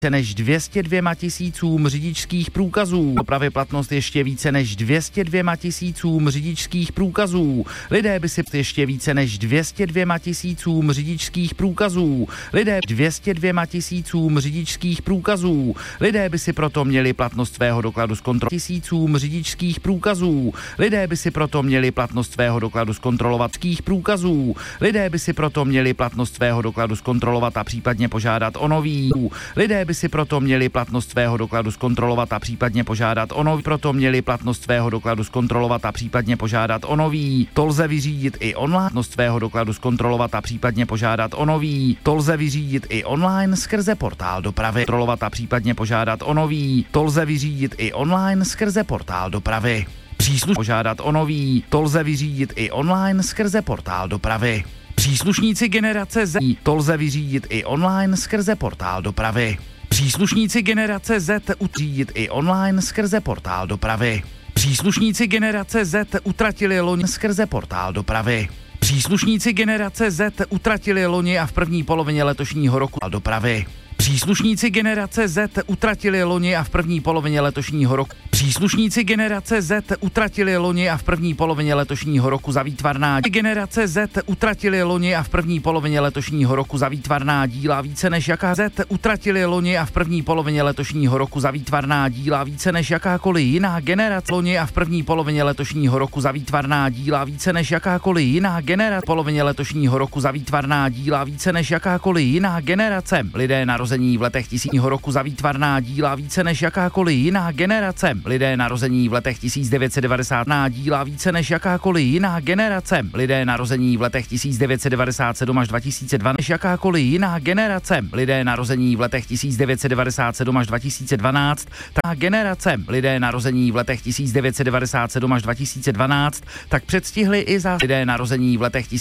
než 202 tisícům řidičských průkazů. Dopravy platnost ještě více než 202 tisícům řidičských průkazů. Lidé by si ještě více než 202 tisícům řidičských průkazů. Lidé 202 tisícům řidičských průkazů. Lidé by si proto měli platnost svého dokladu z kontroly tisícům řidičských průkazů. Lidé by si proto měli platnost svého dokladu zkontrolovatských průkazů. Lidé by si proto měli platnost svého dokladu zkontrolovat a případně požádat o nový. Lidé by si proto měli platnost svého dokladu zkontrolovat a případně požádat o nový. Proto měli platnost svého dokladu zkontrolovat a případně požádat o nový. To lze vyřídit i online. Platnost svého dokladu zkontrolovat a případně požádat o nový. To lze vyřídit i online skrze portál dopravy. Kontrolovat a případně požádat o nový. To lze vyřídit i online skrze portál dopravy. Požádat o nový. To lze vyřídit i online skrze portál dopravy. Příslušníci generace Z. To lze vyřídit i online skrze portál dopravy. Příslušníci generace Z uřídit i online skrze portál dopravy. Příslušníci generace Z utratili loni skrze portál dopravy. Příslušníci generace Z utratili loni a v první polovině letošního roku dopravy. Příslušníci generace Z utratili loni a v první polovině letošního roku. Příslušníci generace Z utratili loni a v první polovině letošního roku za výtvarná generace Z utratili loni a v první polovině letošního roku za výtvarná díla více než jaká Z utratili loni a v první polovině letošního roku za výtvarná díla více než jakákoliv jiná generace loni a v první polovině letošního roku za výtvarná díla více než jakákoliv jiná generace polovině letošního roku za výtvarná díla více než jakákoliv jiná generace. Lidé narození v letech tisícího roku za výtvarná díla více než jakákoliv jiná generace. Lidé narození v letech 1990 na díla více než jakákoliv jiná generace. Lidé narození v letech 1997 až 2002 než jakákoliv jiná generace. Lidé narození v letech 1997 až 2012 ta generace. Lidé narození v letech 1997 až 2012 tak předstihli i lidé narození v letech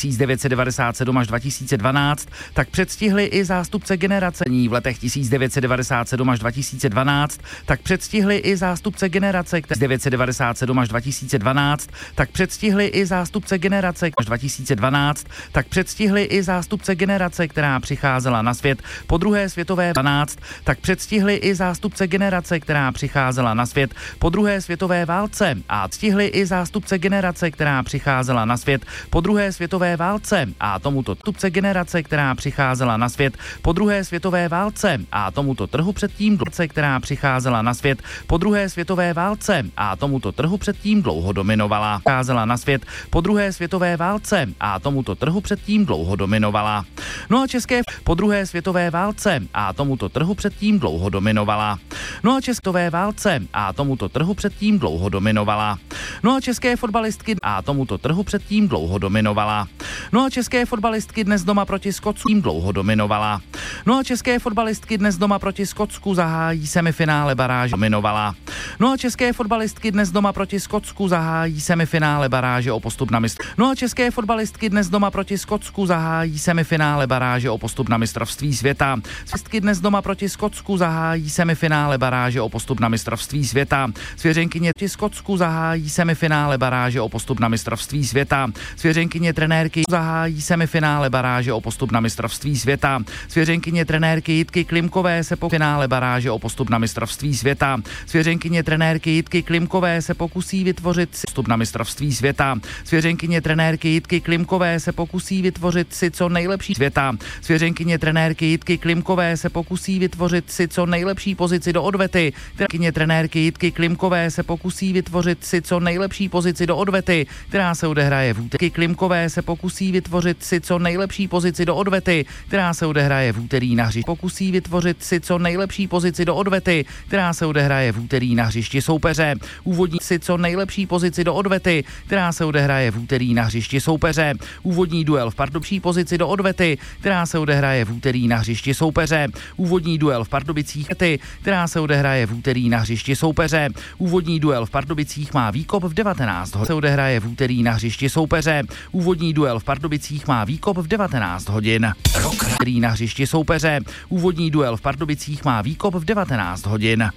1997 až 2012 tak předstihli i zástupce generace v letech 1997 až 2012 tak předstihli i zástupce generace 1997 až 2012 tak předstihli i zástupce generace až 2012 tak předstihli i zástupce generace, která přicházela na svět po druhé světové 12 tak předstihli i zástupce generace, která přicházela na svět po druhé světové válce a stihli i zástupce generace, která přicházela na svět po druhé světové válce a tomuto zástupce generace, která přicházela na svět po druhé světové válce a tomuto trhu předtím která přicházela na svět po druhé světové válce a tomuto trhu předtím dlouho dominovala. Přicházela na svět po druhé světové válce a tomuto trhu předtím dlouho dominovala. No a české po druhé světové válce a tomuto trhu předtím dlouho dominovala. No a české válce a tomuto trhu předtím dlouho dominovala. No a české fotbalistky a tomuto trhu předtím dlouho dominovala. No a české fotbalistky dnes doma proti Skotsku dlouho dominovala. No a české fotbalistky dnes doma proti Skotsku zahájí semifinále baráže dominovala. No a české fotbalistky dnes doma proti Skotsku zahájí semifinále baráže o postup na mistrovství. No a české fotbalistky dnes doma proti Skotsku zahájí semifinále baráže o postup na mistrovství světa. Fotbalistky dnes doma proti Skotsku zahájí semifinále baráže o postup na mistrovství světa. Svěřenkyně proti Skotsku zahájí semifinále baráže o postup na mistrovství světa. Svěřenkyně trenérky zahájí semifinále baráže o postup na mistrovství světa. Svěřenkyně trenérky Jitky Klimkové se po finále baráže o postup na mistrovství světa. Svěřenkyně trenérky Jitky Klimkové se pokusí vytvořit si postup na mistrovství světa. Svěřenkyně trenérky Jitky Klimkové se pokusí vytvořit si co nejlepší světa. Svěřenkyně trenérky Jitky Klimkové se pokusí vytvořit si co nejlepší pozici do odvety. Svěřenkyně trenérky Jitky Klimkové se pokusí vytvořit si co nejlepší pozici do odvety, která se odehraje v úterý. Klimkové se pokusí vytvořit si co nejlepší pozici do odvety, která se odehraje v úterý na hřišti. Pokusí vytvořit si co nejlepší pozici do odvety, která se odehraje v úterý na hřišti soupeře. Úvodní si co nejlepší pozici do odvety, která se odehraje v úterý na hřišti soupeře. Úvodní duel v pardubší pozici do odvety, která se odehraje v úterý na hřišti soupeře. Úvodní duel v Pardubicích, která se odehraje v úterý na hřišti soupeře. Úvodní duel v Pardubicích má výkop v 19 hodin. Se odehraje v úterý na hřišti soupeře. Úvodní duel v Pardubicích má výkop v 19 hodin. Který na hřišti soupeře. Úvodní duel v Pardubicích má výkop v 19 hodin.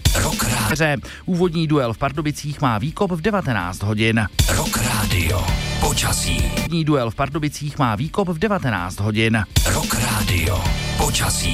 Úvodní duel v Pardubicích má výkop v 19 hodin. Rock Radio. Počasí. Úvodní duel v Pardubicích má výkop v 19 hodin. Rock Radio. Počasí.